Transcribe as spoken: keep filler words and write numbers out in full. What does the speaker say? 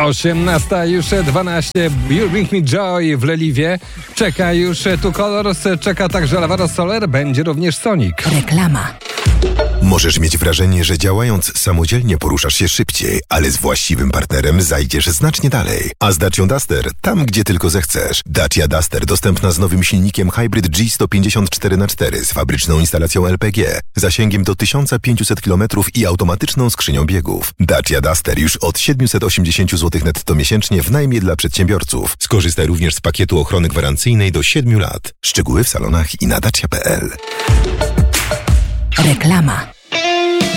osiemnasta już dwanaście. You Bring Me Joy w Leliwie. Czeka już Tu Colors, czeka także Alvaro Soler, będzie również Sonic. Reklama. Możesz mieć wrażenie, że działając samodzielnie poruszasz się szybciej, ale z właściwym partnerem zajdziesz znacznie dalej. A z Dacią Duster tam, gdzie tylko zechcesz. Dacia Duster dostępna z nowym silnikiem Hybrid G sto pięćdziesiąt cztery na cztery z fabryczną instalacją L P G, zasięgiem do tysiąc pięćset kilometrów i automatyczną skrzynią biegów. Dacia Duster już od siedemset osiemdziesiąt złotych netto miesięcznie w najmie dla przedsiębiorców. Skorzystaj również z pakietu ochrony gwarancyjnej do siedmiu lat. Szczegóły w salonach i na dacia kropka p l. Reklama.